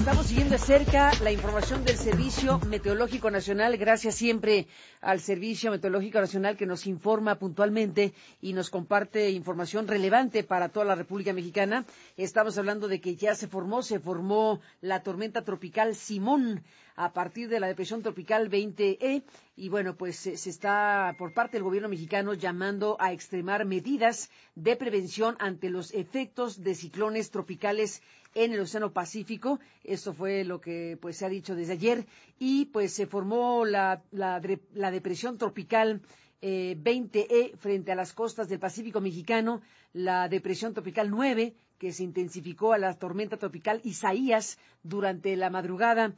estamos siguiendo de cerca la información del Servicio Meteorológico Nacional. Gracias siempre al Servicio Meteorológico Nacional que nos informa puntualmente y nos comparte información relevante para toda la República Mexicana. Estamos hablando de que ya se formó la tormenta tropical Simón a partir de la depresión tropical 20E. Y bueno, pues se está por parte del gobierno mexicano llamando a extremar medidas de prevención ante los efectos de ciclones tropicales en el Océano Pacífico. Eso fue lo que pues se ha dicho desde ayer. Y pues se formó la depresión tropical 20E frente a las costas del Pacífico mexicano, la depresión tropical 9, que se intensificó a la tormenta tropical Isaías durante la madrugada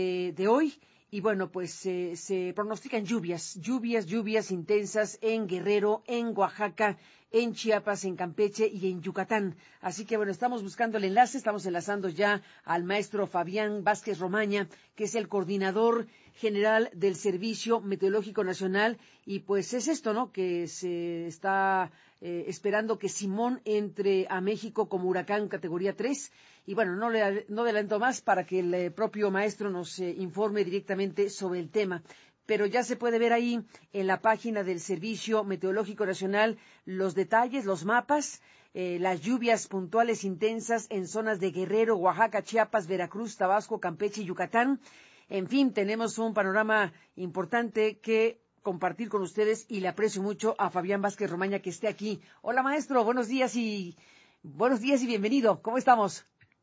de hoy. Y bueno, pues se pronostican lluvias intensas en Guerrero, en Oaxaca, en Chiapas, en Campeche y en Yucatán. Así que bueno, estamos buscando el enlace, estamos enlazando ya al maestro Fabián Vázquez Romaña, que es el coordinador general del Servicio Meteorológico Nacional. Y pues es esto, ¿no?, que se está esperando que Simón entre a México como huracán categoría 3. Y bueno, no adelanto más para que el propio maestro nos informe directamente sobre el tema. Pero ya se puede ver ahí en la página del Servicio Meteorológico Nacional los detalles, los mapas, las lluvias puntuales intensas en zonas de Guerrero, Oaxaca, Chiapas, Veracruz, Tabasco, Campeche y Yucatán. En fin, tenemos un panorama importante que compartir con ustedes y le aprecio mucho a Fabián Vázquez Romaña que esté aquí. Hola, maestro, buenos días y bienvenido. ¿Cómo estamos?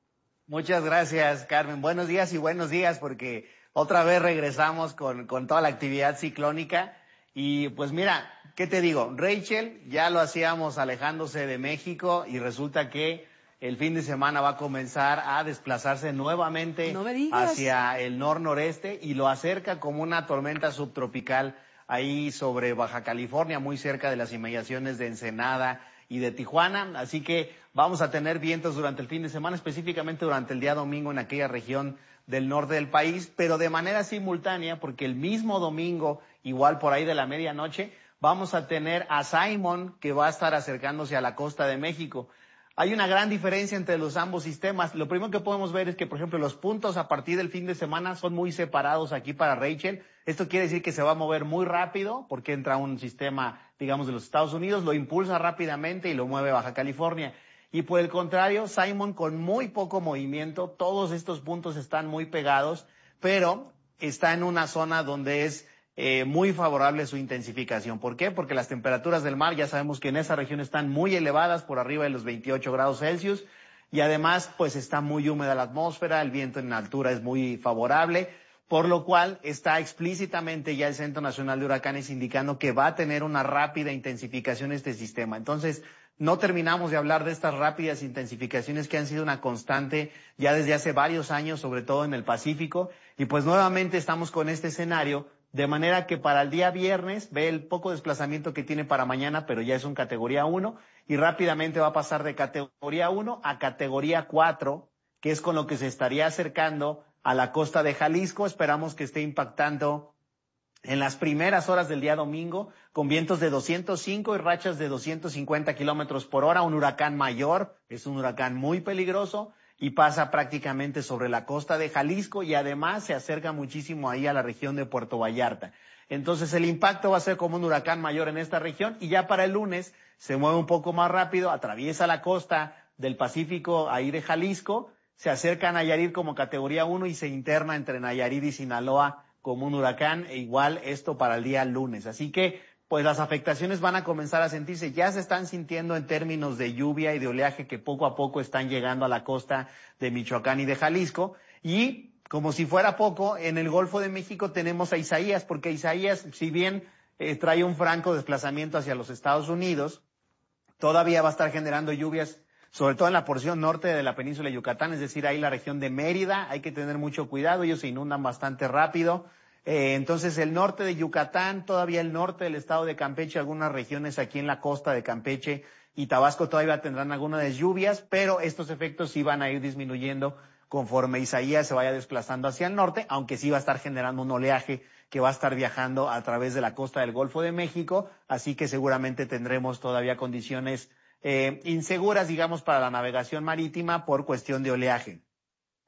Muchas gracias, Carmen. Buenos días porque otra vez regresamos con toda la actividad ciclónica. Y pues mira, ¿qué te digo? Rachel, ya lo hacíamos alejándose de México y resulta que el fin de semana va a comenzar a desplazarse nuevamente hacia el nor-noreste y lo acerca como una tormenta subtropical ahí sobre Baja California, muy cerca de las inmediaciones de Ensenada y de Tijuana. Así que vamos a tener vientos durante el fin de semana, específicamente durante el día domingo en aquella región del norte del país, pero de manera simultánea, porque el mismo domingo, igual por ahí de la medianoche, vamos a tener a Simon, que va a estar acercándose a la costa de México. Hay una gran diferencia entre los ambos sistemas. Lo primero que podemos ver es que, por ejemplo, los puntos a partir del fin de semana son muy separados aquí para Rachel. Esto quiere decir que se va a mover muy rápido porque entra un sistema, digamos, de los Estados Unidos, lo impulsa rápidamente y lo mueve a Baja California. Y por el contrario, Simon con muy poco movimiento, todos estos puntos están muy pegados, pero está en una zona donde es muy favorable su intensificación. ¿Por qué? Porque las temperaturas del mar, ya sabemos que en esa región están muy elevadas, por arriba de los 28 grados Celsius, y además pues está muy húmeda la atmósfera, el viento en altura es muy favorable, por lo cual está explícitamente ya el Centro Nacional de Huracanes indicando que va a tener una rápida intensificación este sistema. Entonces, no terminamos de hablar de estas rápidas intensificaciones que han sido una constante ya desde hace varios años, sobre todo en el Pacífico, y pues nuevamente estamos con este escenario, de manera que para el día viernes ve el poco desplazamiento que tiene para mañana, pero ya es un categoría 1, y rápidamente va a pasar de categoría 1 a categoría 4, que es con lo que se estaría acercando a la costa de Jalisco. Esperamos que esté impactando en las primeras horas del día domingo, con vientos de 205 y rachas de 250 kilómetros por hora, un huracán mayor, es un huracán muy peligroso, y pasa prácticamente sobre la costa de Jalisco y además se acerca muchísimo ahí a la región de Puerto Vallarta. Entonces el impacto va a ser como un huracán mayor en esta región y ya para el lunes se mueve un poco más rápido, atraviesa la costa del Pacífico ahí de Jalisco, se acerca a Nayarit como categoría 1 y se interna entre Nayarit y Sinaloa como un huracán, e igual esto para el día lunes. Así que pues las afectaciones van a comenzar a sentirse, ya se están sintiendo en términos de lluvia y de oleaje que poco a poco están llegando a la costa de Michoacán y de Jalisco. Y como si fuera poco, en el Golfo de México tenemos a Isaías, porque Isaías, si bien trae un franco desplazamiento hacia los Estados Unidos, todavía va a estar generando lluvias, sobre todo en la porción norte de la península de Yucatán, es decir, ahí la región de Mérida, hay que tener mucho cuidado, ellos se inundan bastante rápido. Entonces el norte de Yucatán, todavía el norte del estado de Campeche, algunas regiones aquí en la costa de Campeche y Tabasco todavía tendrán algunas lluvias, pero estos efectos sí van a ir disminuyendo conforme Isaías se vaya desplazando hacia el norte, aunque sí va a estar generando un oleaje que va a estar viajando a través de la costa del Golfo de México, así que seguramente tendremos todavía condiciones inseguras, digamos, para la navegación marítima por cuestión de oleaje.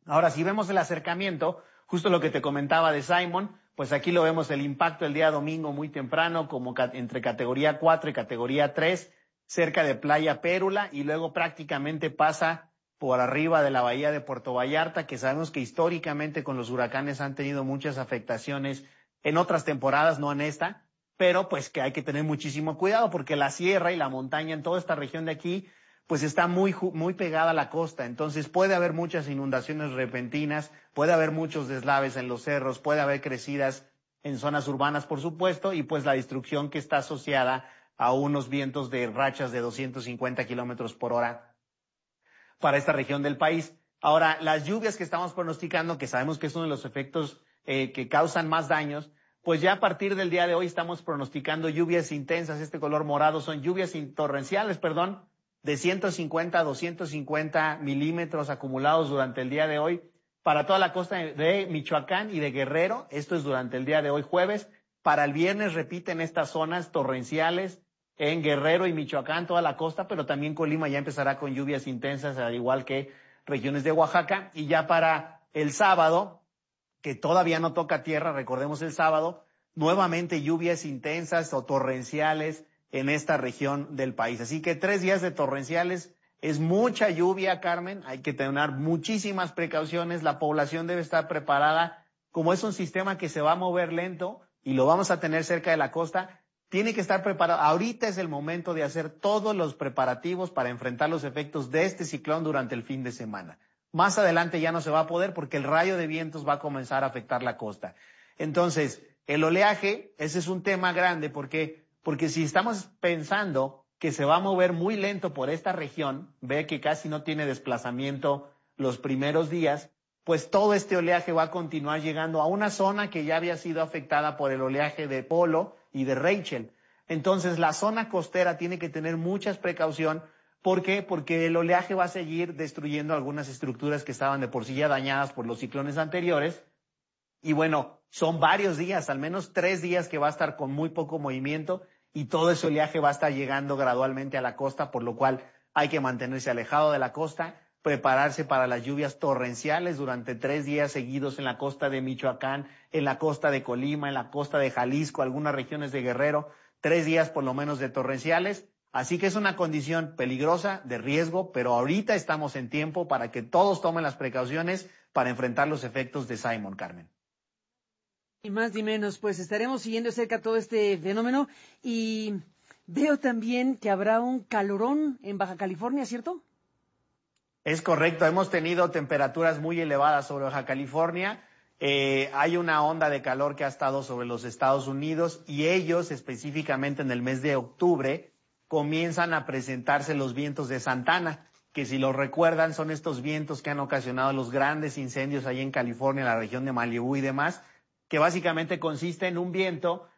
Ahora, si vemos el acercamiento, justo lo que te comentaba de Simon, pues aquí lo vemos el impacto el día domingo muy temprano, como entre categoría 4 y categoría 3, cerca de Playa Pérula, y luego prácticamente pasa por arriba de la bahía de Puerto Vallarta, que sabemos que históricamente con los huracanes han tenido muchas afectaciones en otras temporadas, no en esta, pero pues que hay que tener muchísimo cuidado porque la sierra y la montaña en toda esta región de aquí pues está muy pegada a la costa, entonces puede haber muchas inundaciones repentinas, puede haber muchos deslaves en los cerros, puede haber crecidas en zonas urbanas, por supuesto, y pues la destrucción que está asociada a unos vientos de rachas de 250 kilómetros por hora para esta región del país. Ahora, las lluvias que estamos pronosticando, que sabemos que es uno de los efectos que causan más daños, pues ya a partir del día de hoy estamos pronosticando lluvias intensas, este color morado son lluvias torrenciales, de 150 a 250 milímetros acumulados durante el día de hoy para toda la costa de Michoacán y de Guerrero. Esto es durante el día de hoy jueves. Para el viernes repiten estas zonas torrenciales en Guerrero y Michoacán, toda la costa, pero también Colima ya empezará con lluvias intensas, al igual que regiones de Oaxaca. Y ya para el sábado, que todavía no toca tierra, recordemos el sábado, nuevamente lluvias intensas o torrenciales en esta región del país. Así que 3 días de torrenciales es mucha lluvia, Carmen. Hay que tener muchísimas precauciones. La población debe estar preparada. Como es un sistema que se va a mover lento y lo vamos a tener cerca de la costa, tiene que estar preparado. Ahorita es el momento de hacer todos los preparativos para enfrentar los efectos de este ciclón durante el fin de semana. Más adelante ya no se va a poder porque el rayo de vientos va a comenzar a afectar la costa. Entonces, el oleaje, ese es un tema grande porque si estamos pensando que se va a mover muy lento por esta región, ve que casi no tiene desplazamiento los primeros días, pues todo este oleaje va a continuar llegando a una zona que ya había sido afectada por el oleaje de Polo y de Rachel. Entonces la zona costera tiene que tener mucha precaución. ¿Por qué? Porque el oleaje va a seguir destruyendo algunas estructuras que estaban de por sí ya dañadas por los ciclones anteriores. Y bueno, son varios días, al menos 3 días que va a estar con muy poco movimiento y todo ese oleaje va a estar llegando gradualmente a la costa, por lo cual hay que mantenerse alejado de la costa, prepararse para las lluvias torrenciales durante 3 días seguidos en la costa de Michoacán, en la costa de Colima, en la costa de Jalisco, algunas regiones de Guerrero, 3 días por lo menos de torrenciales. Así que es una condición peligrosa, de riesgo, pero ahorita estamos en tiempo para que todos tomen las precauciones para enfrentar los efectos de Simon, Carmen. Ni más ni menos, pues estaremos siguiendo cerca todo este fenómeno y veo también que habrá un calorón en Baja California, ¿cierto? Es correcto, hemos tenido temperaturas muy elevadas sobre Baja California. Hay una onda de calor que ha estado sobre los Estados Unidos y ellos específicamente en el mes de octubre comienzan a presentarse los vientos de Santana, que si lo recuerdan son estos vientos que han ocasionado los grandes incendios ahí en California, en la región de Malibu y demás, que básicamente consiste en un viento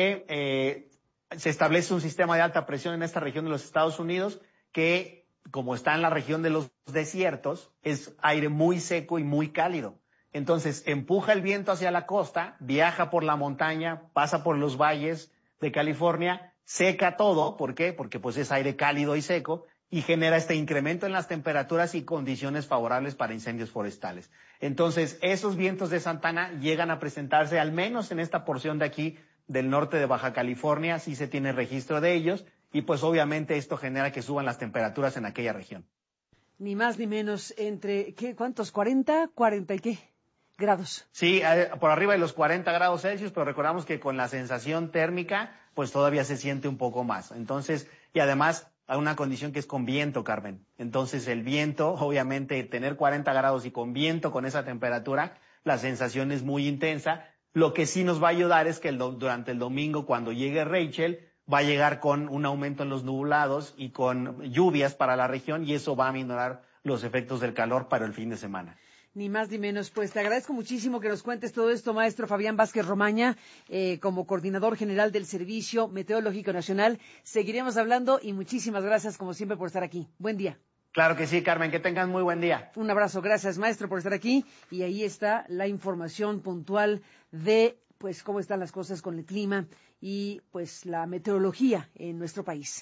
que se establece un sistema de alta presión en esta región de los Estados Unidos que, como está en la región de los desiertos, es aire muy seco y muy cálido. Entonces empuja el viento hacia la costa, viaja por la montaña, pasa por los valles de California, seca todo. ¿Por qué? Porque pues es aire cálido y seco y genera este incremento en las temperaturas y condiciones favorables para incendios forestales. Entonces, esos vientos de Santana llegan a presentarse al menos en esta porción de aquí del norte de Baja California, sí se tiene registro de ellos, y pues obviamente esto genera que suban las temperaturas en aquella región. Ni más ni menos, ¿cuántos? ¿40? ¿40 y qué grados? Sí, por arriba de los 40 grados Celsius, pero recordamos que con la sensación térmica, pues todavía se siente un poco más. Entonces, y además hay una condición que es con viento, Carmen. Entonces el viento, obviamente tener 40 grados y con viento con esa temperatura, la sensación es muy intensa. Lo que sí nos va a ayudar es que durante el domingo, cuando llegue Rachel, va a llegar con un aumento en los nublados y con lluvias para la región y eso va a minorar los efectos del calor para el fin de semana. Ni más ni menos. Pues te agradezco muchísimo que nos cuentes todo esto, maestro Fabián Vázquez Romaña, como coordinador general del Servicio Meteorológico Nacional. Seguiremos hablando y muchísimas gracias, como siempre, por estar aquí. Buen día. Claro que sí, Carmen, que tengan muy buen día. Un abrazo, gracias, maestro, por estar aquí. Y ahí está la información puntual de, pues, cómo están las cosas con el clima y, pues, la meteorología en nuestro país.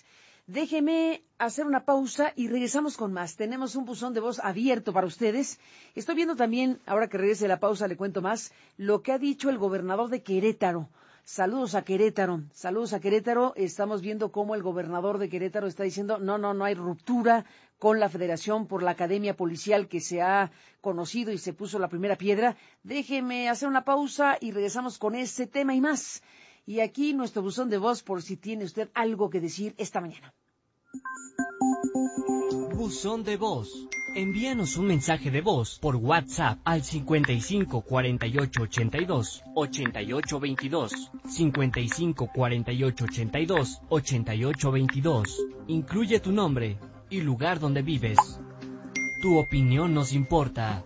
Déjeme hacer una pausa y regresamos con más. Tenemos un buzón de voz abierto para ustedes. Estoy viendo también, ahora que regrese la pausa, le cuento más, lo que ha dicho el gobernador de Querétaro. Saludos a Querétaro, saludos a Querétaro. Estamos viendo cómo el gobernador de Querétaro está diciendo, no hay ruptura con la Federación por la Academia Policial que se ha conocido y se puso la primera piedra. Déjeme hacer una pausa y regresamos con ese tema y más. Y aquí nuestro buzón de voz por si tiene usted algo que decir esta mañana. Buzón de voz. Envíanos un mensaje de voz por WhatsApp al 55 48 82 88 22, 55 48 82 88 22. Incluye tu nombre y lugar donde vives. Tu opinión nos importa.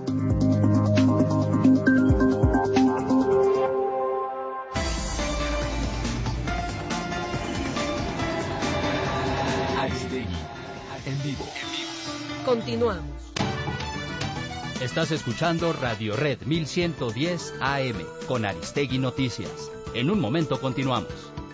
Aristegui, en vivo. Continuamos. Estás escuchando Radio Red 1110 AM con Aristegui Noticias. En un momento continuamos.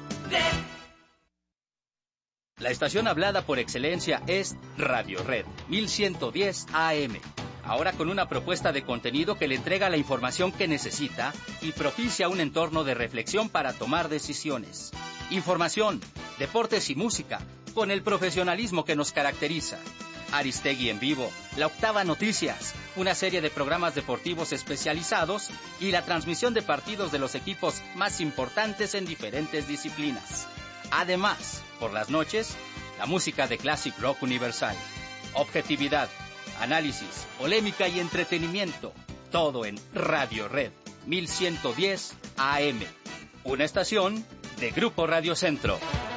La estación hablada por excelencia es Radio Red 1110 AM. Ahora con una propuesta de contenido que le entrega la información que necesita y propicia un entorno de reflexión para tomar decisiones. Información, deportes y música, con el profesionalismo que nos caracteriza. Aristegui en vivo, La Octava Noticias, una serie de programas deportivos especializados y la transmisión de partidos de los equipos más importantes en diferentes disciplinas. Además, por las noches, la música de Classic Rock Universal. Objetividad, análisis, polémica y entretenimiento. Todo en Radio Red 1110 AM. Una estación de Grupo Radio Centro.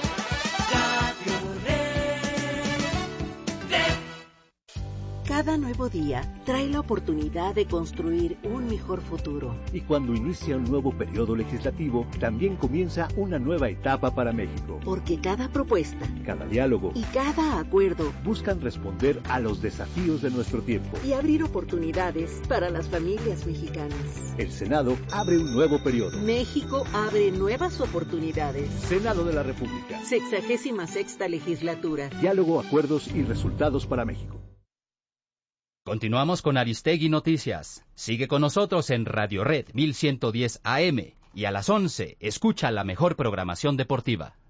Cada nuevo día trae la oportunidad de construir un mejor futuro. Y cuando inicia un nuevo periodo legislativo, también comienza una nueva etapa para México. Porque cada propuesta, cada diálogo y cada acuerdo buscan responder a los desafíos de nuestro tiempo y abrir oportunidades para las familias mexicanas. El Senado abre un nuevo periodo. México abre nuevas oportunidades. Senado de la República. 66ª legislatura. Diálogo, acuerdos y resultados para México. Continuamos con Aristegui Noticias. Sigue con nosotros en Radio Red 1110 AM y a las 11 escucha la mejor programación deportiva.